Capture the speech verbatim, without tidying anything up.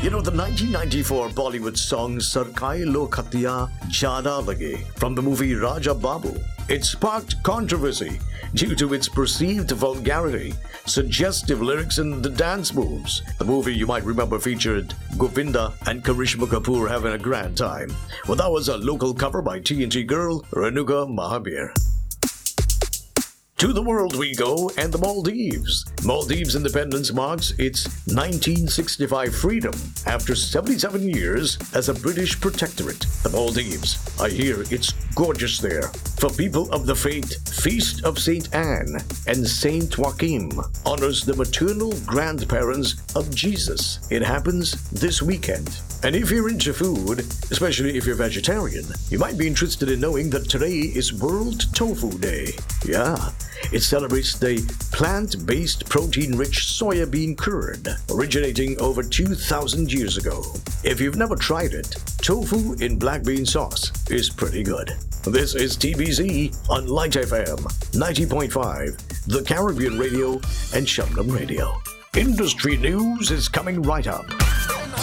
You know, the nineteen ninety-four Bollywood song Sarkai Lo Khatiya Jada Lage from the movie Raja Babu. It sparked controversy due to its perceived vulgarity, suggestive lyrics, and the dance moves. The movie, you might remember, featured Govinda and Karishma Kapoor having a grand time. Well, that was a local cover by T N T girl Renuka Mahabir. To the world we go, and the Maldives. Maldives' independence marks its nineteen sixty-five freedom after seventy-seven years as a British protectorate. The Maldives. I hear it's gorgeous there. For people of the faith, Feast of Saint Anne and Saint Joachim honors the maternal grandparents of Jesus. It happens this weekend. And if you're into food, especially if you're vegetarian, you might be interested in knowing that today is World Tofu Day. Yeah, it celebrates the plant-based protein-rich soya bean curd, originating over two thousand years ago. If you've never tried it, tofu in black bean sauce is pretty good. This is T B Z on Light F M ninety point five, The Caribbean Radio, and Shabnam Radio. Industry news is coming right up.